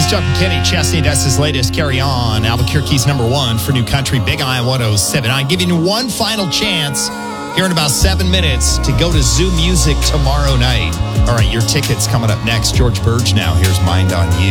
This is Kenny Chesney. That's his latest Carry On. Albuquerque's #1 for New Country, Big I 107. I'm giving you one final chance here in about 7 minutes to go to Zoo Music tomorrow night. All right, your tickets coming up next. George Burge now. Here's Mind on You.